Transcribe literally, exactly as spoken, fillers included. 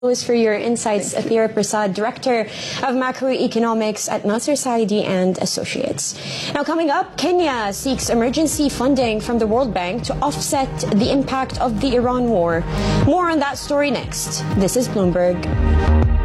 For your insights, Athira Prasad, Director of Macroeconomics at Nasser Saidi and Associates. Now, coming up, Kenya seeks emergency funding from the World Bank to offset the impact of the Iran war. More on that story next. This is Bloomberg.